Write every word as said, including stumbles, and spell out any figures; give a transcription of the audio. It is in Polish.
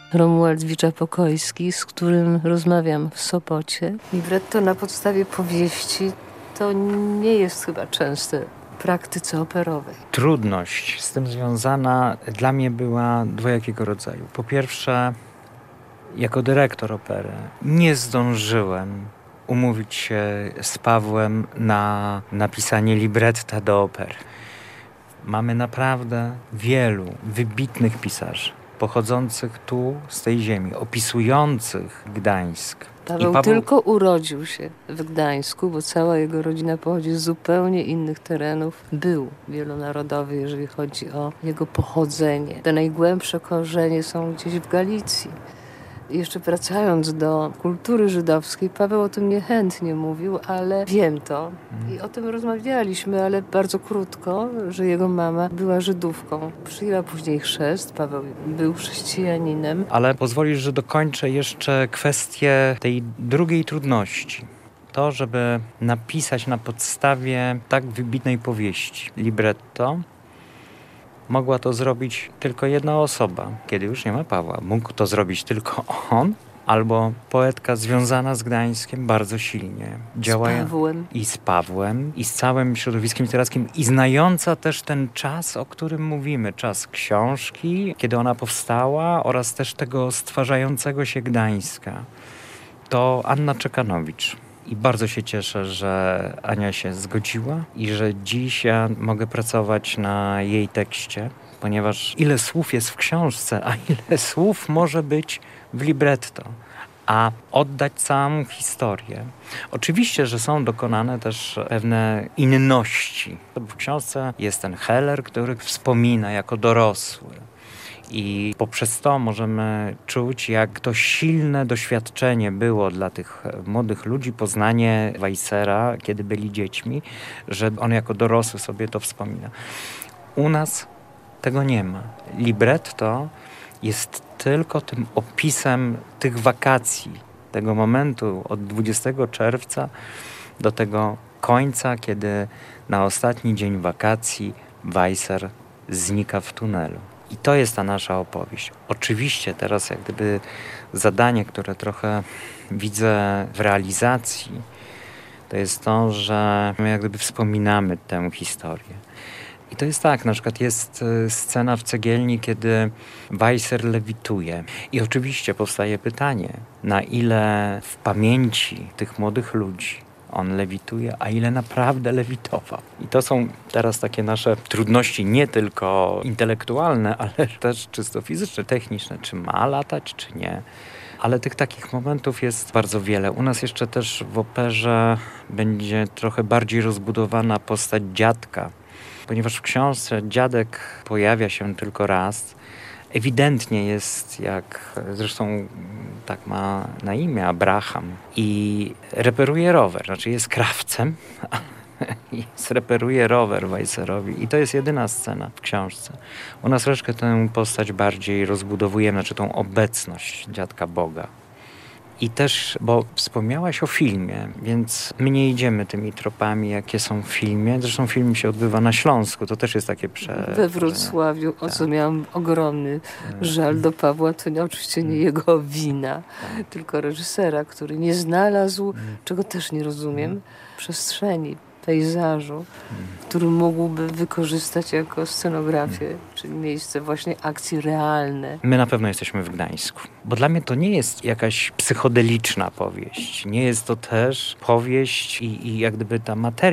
Romuald Wicza-Pokojski, z którym rozmawiam w Sopocie. Libretto na podstawie powieści to nie jest chyba częste w praktyce operowej. Trudność z tym związana dla mnie była dwojakiego rodzaju. Po pierwsze, jako dyrektor opery nie zdążyłem umówić się z Pawłem na napisanie libretta do opery. Mamy naprawdę wielu wybitnych pisarzy pochodzących tu, z tej ziemi, opisujących Gdańsk. Paweł, Paweł tylko urodził się w Gdańsku, bo cała jego rodzina pochodzi z zupełnie innych terenów. Był wielonarodowy, jeżeli chodzi o jego pochodzenie. Te najgłębsze korzenie są gdzieś w Galicji. Jeszcze wracając do kultury żydowskiej, Paweł o tym niechętnie mówił, ale wiem to. I o tym rozmawialiśmy, ale bardzo krótko, że jego mama była Żydówką. Przyjęła później chrzest, Paweł był chrześcijaninem. Ale pozwolisz, że dokończę jeszcze kwestię tej drugiej trudności. To, żeby napisać na podstawie tak wybitnej powieści libretto, mogła to zrobić tylko jedna osoba, kiedy już nie ma Pawła. Mógł to zrobić tylko on, albo poetka związana z Gdańskiem bardzo silnie. Działa z Pawłem. I z Pawłem, i z całym środowiskiem literackim, i znająca też ten czas, o którym mówimy. Czas książki, kiedy ona powstała, oraz też tego stwarzającego się Gdańska. To Anna Czekanowicz. I bardzo się cieszę, że Ania się zgodziła i że dziś ja mogę pracować na jej tekście, ponieważ ile słów jest w książce, a ile słów może być w libretto, a oddać całą historię. Oczywiście, że są dokonane też pewne inności. W książce jest ten Heller, który wspomina jako dorosły. I poprzez to możemy czuć, jak to silne doświadczenie było dla tych młodych ludzi, poznanie Weissera, kiedy byli dziećmi, że on jako dorosły sobie to wspomina. U nas tego nie ma. Libretto jest tylko tym opisem tych wakacji, tego momentu od dwudziestego czerwca do tego końca, kiedy na ostatni dzień wakacji Weisser znika w tunelu. I to jest ta nasza opowieść. Oczywiście teraz jak gdyby zadanie, które trochę widzę w realizacji, to jest to, że my jak gdyby wspominamy tę historię. I to jest tak, na przykład jest scena w Cegielni, kiedy Weisser lewituje. I oczywiście powstaje pytanie, na ile w pamięci tych młodych ludzi on lewituje, a ile naprawdę lewitował. I to są teraz takie nasze trudności nie tylko intelektualne, ale też czysto fizyczne, techniczne. Czy ma latać, czy nie. Ale tych takich momentów jest bardzo wiele. U nas jeszcze też w operze będzie trochę bardziej rozbudowana postać dziadka, ponieważ w książce dziadek pojawia się tylko raz. Ewidentnie jest, jak zresztą tak ma na imię, Abraham, i reperuje rower, znaczy jest krawcem, i reperuje rower Weisserowi. I to jest jedyna scena w książce. U nas troszkę tę postać bardziej rozbudowujemy, znaczy tą obecność dziadka Boga. I też, bo wspomniałaś o filmie, więc my nie idziemy tymi tropami, jakie są w filmie. Zresztą film się odbywa na Śląsku, to też jest takie prze... We Wrocławiu, o co tak. Miałam ogromny żal do Pawła, to nie, oczywiście nie jego wina, tylko reżysera, który nie znalazł, czego też nie rozumiem, przestrzeni, pejzażu, który mógłby wykorzystać jako scenografię, czyli miejsce właśnie akcji realne. My na pewno jesteśmy w Gdańsku, bo dla mnie to nie jest jakaś psychodeliczna powieść. Nie jest to też powieść i, i jak gdyby ta materia